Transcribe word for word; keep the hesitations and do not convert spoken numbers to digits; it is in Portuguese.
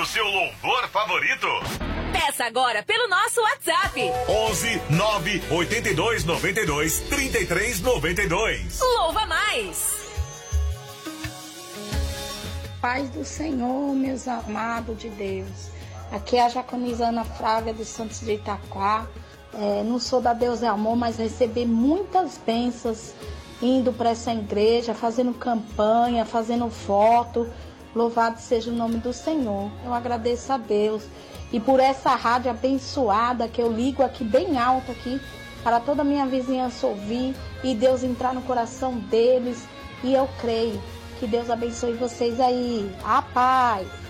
o seu louvor favorito? Peça agora pelo nosso WhatsApp. onze nove oito dois nove dois três três nove dois. Louva mais. Paz do Senhor, meus amados de Deus. Aqui é a Jaconizana Flávia dos Santos de Itaquá. É, não sou da Deus é Amor, mas recebi muitas bênçãos indo para essa igreja, fazendo campanha, fazendo foto. Louvado seja o nome do Senhor. Eu agradeço a Deus. E por essa rádio abençoada que eu ligo aqui bem alto aqui, para toda a minha vizinhança ouvir e Deus entrar no coração deles. E eu creio que Deus abençoe vocês aí. A paz.